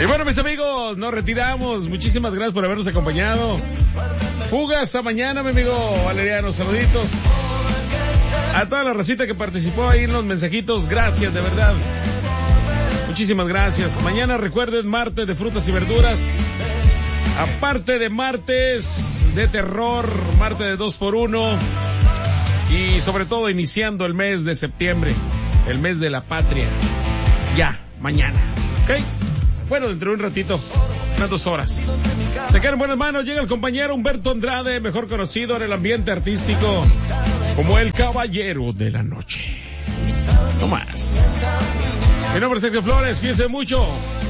Y bueno, mis amigos, nos retiramos. Muchísimas gracias por habernos acompañado. Fuga hasta mañana, mi amigo Valeriano. Saluditos a toda la racita que participó ahí en los mensajitos. Gracias, de verdad. Muchísimas gracias. Mañana recuerden, martes de frutas y verduras. Aparte de martes de terror, martes de 2x1. Y sobre todo iniciando el mes de septiembre, el mes de la patria. Ya, mañana. ¿Ok? Bueno, dentro de un ratito, unas 2 horas. Se quedan en buenas manos. Llega el compañero Humberto Andrade, mejor conocido en el ambiente artístico como el Caballero de la Noche. No más. Mi nombre es Sergio Flores. Cuídense mucho.